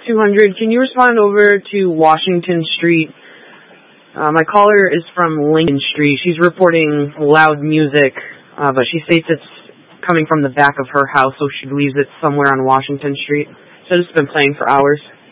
200. Can you respond over to Washington Street? My caller is from Lincoln Street. She's reporting loud music, but she states it's coming from the back of her house, so she believes it's somewhere on Washington Street. So it's been playing for hours.